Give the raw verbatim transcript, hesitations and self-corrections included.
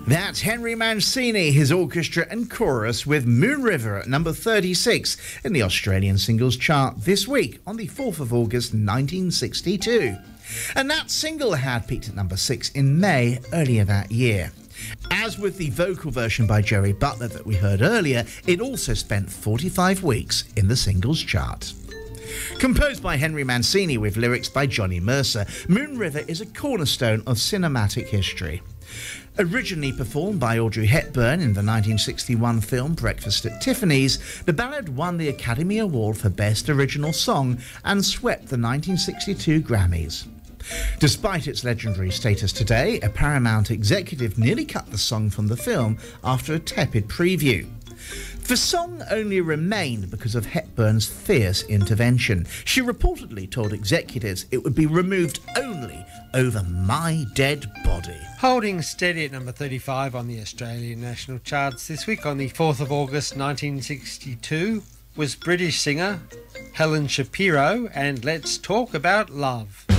That's Henry Mancini, his orchestra and chorus with Moon River at number thirty-six in the Australian singles chart this week on the fourth of August nineteen sixty-two. And that single had peaked at number six in May earlier that year. As with the vocal version by Jerry Butler that we heard earlier, it also spent forty-five weeks in the singles chart. Composed by Henry Mancini with lyrics by Johnny Mercer, Moon River is a cornerstone of cinematic history. Originally performed by Audrey Hepburn in the nineteen sixty-one film Breakfast at Tiffany's, the ballad won the Academy Award for Best Original Song and swept the nineteen sixty-two Grammys. Despite its legendary status today, a Paramount executive nearly cut the song from the film after a tepid preview. The song only remained because of Hepburn's fierce intervention. She reportedly told executives it would be removed only over my dead body. Holding steady at number thirty-five on the Australian national charts this week on the fourth of August nineteen sixty-two was British singer Helen Shapiro and Let's Talk About Love.